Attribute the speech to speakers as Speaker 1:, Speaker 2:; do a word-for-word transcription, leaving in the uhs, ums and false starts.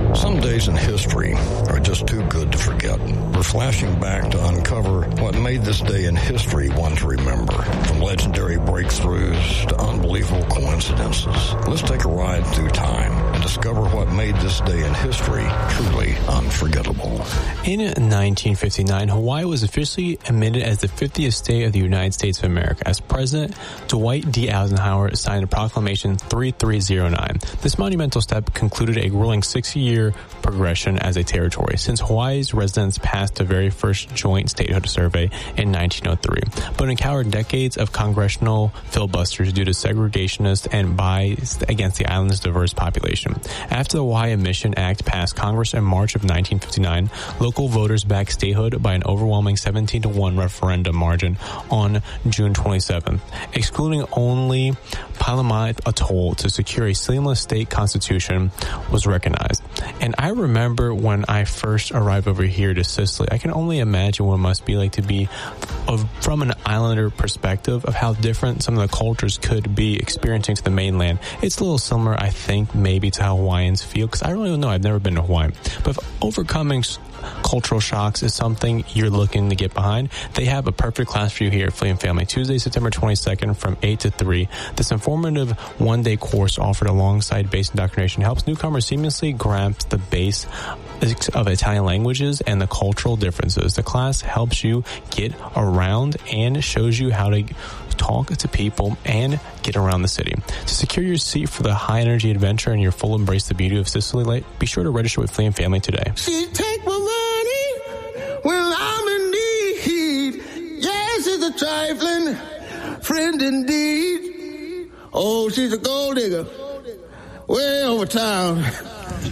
Speaker 1: Some days in history are just too good to forget. We're flashing back to uncover what made this day in history one to remember. From legendary breakthroughs to unbelievable coincidences, let's take a ride through time and discover what made this day in history truly unforgettable.
Speaker 2: In nineteen fifty-nine, Hawaii was officially admitted as the fiftieth state of the United States of America as President Dwight D. Eisenhower signed a proclamation thirty-three oh nine. This monumental step concluded a grueling six-year progression as a territory, since Hawaii's residents passed the very first joint statehood survey in nineteen oh three, but encountered decades of congressional filibusters due to segregationist and bias against the island's diverse population. After the Hawaii Admission Act passed Congress in March of nineteen fifty-nine, local voters backed statehood by an overwhelming seventeen to one referendum margin on June twenty-seventh, excluding only Palomai Atoll to secure a seamless state constitution was recognized. And I remember when I first arrived over here to Sicily, I can only imagine what it must be like to be of, from an islander perspective of how different some of the cultures could be experiencing to the mainland. It's a little similar, I think, maybe to how Hawaiians feel, because I really don't know. I've never been to Hawaii. But if overcoming cultural shocks is something you're looking to get behind, they have a perfect class for you here at Flea and Family. Tuesday, September twenty-second from eight to three. This informative one-day course offered alongside basic indoctrination helps newcomers seamlessly grasp the base of Italian languages and the cultural differences. The class helps you get around and shows you how to talk to people and get around the city. To secure your seat for the high-energy adventure and your full embrace the beauty of Sicily, be sure to register with Flea and Family today.
Speaker 3: She take my money when I'm in need. Yes, it's a trifling friend indeed. Oh, she's a gold digger way over town.